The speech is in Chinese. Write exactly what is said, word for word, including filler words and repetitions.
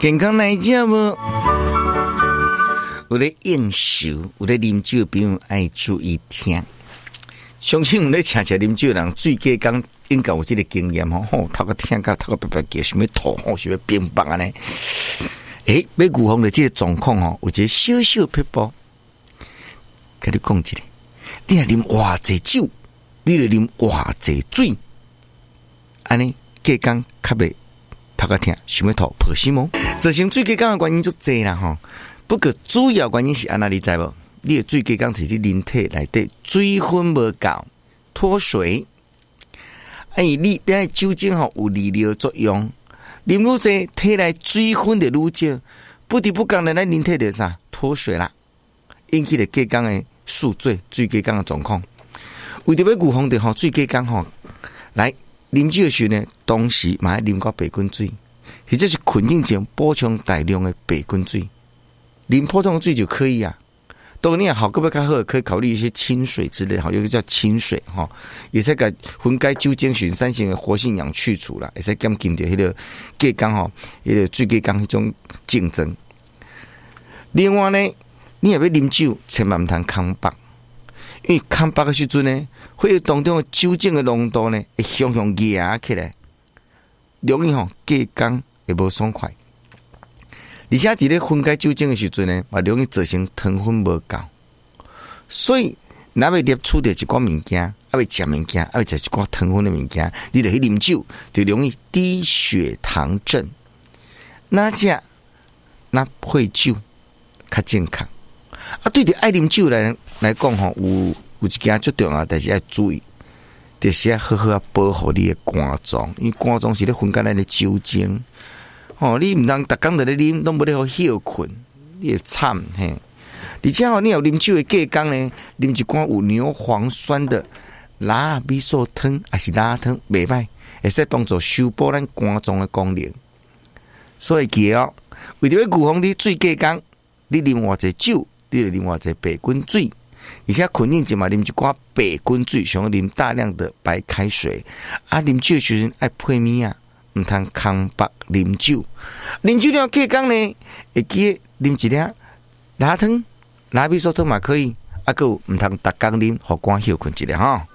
健康来食无？有咧应酬，有咧啉酒，朋友爱注意听。相信有咧常常啉酒的人，最近讲应该有这个经验吼，吼，头个听到头个白白叫，想要吐，吼，想要冰棒安尼。诶，要预防的这个状况吼，有一个小小撇步，跟你讲一下。你若啉偌济酒，你著啉偌济水，安尼隔工较袂头个听，想要吐破心毛。造成水隔工的原因足济啦吼。不过主要原因是安那，你知无？你的水隔工是你人体内底水分无够，脱水。哎，你你酒精吼有利尿作用，啉愈济，体内水分就愈少，不得不讲，咱人体就啥脱水啦，引起了隔工的宿醉、水隔工的状况。为着要预防的吼水隔工吼，来啉酒的时呢，同时嘛要啉个白滚水，或者是困觉前补充大量的白滚水。啉普通的水就可以啊。当然你也好，个要较好，可以考虑一些清水之类，好，有一个叫清水哈，也是个分解酒精、循三型的活性氧去除啦，也是减轻掉迄个隔工吼，迄个水隔工迄种竞争。另外呢，你也要啉酒，千万唔通空腹，因为空腹的时阵呢，血液当中的酒精的浓度呢会向向压起来，容易吼隔工会无爽快。而且伫咧分解酒精的时阵呢，嘛容易造成糖分无够，所以若要摄取到一寡物件，啊要食物件，啊要食一寡糖分的物件，你著去啉酒，就容易低血糖症。哪食哪会酒较健康。啊，对着爱啉酒来来讲吼，有有一件最重要，但是要注意，就是要好好啊保护你的肝脏，因为肝脏是咧分解咱的酒精。哦，你唔通逐工在咧啉，拢无咧好休困，你会惨嘿。而且哦，你有啉酒的隔工呢，啉一罐有牛磺酸的拉米索汤，还是拉汤，袂歹，会使帮助修补咱肝脏的功能。所以记哦，为着要预防你水隔工，你啉偌济酒，你就啉偌济白滚水，而且困觉前嘛啉一罐白滚水，想要啉大量的白开水。啊，啉酒时阵爱配面啊。唔通空腹啉酒，啉酒了隔工呢，会记啉一粒拉汤、拉米索汤嘛可以，啊，个唔通逐工啉，互肝休困一下哈。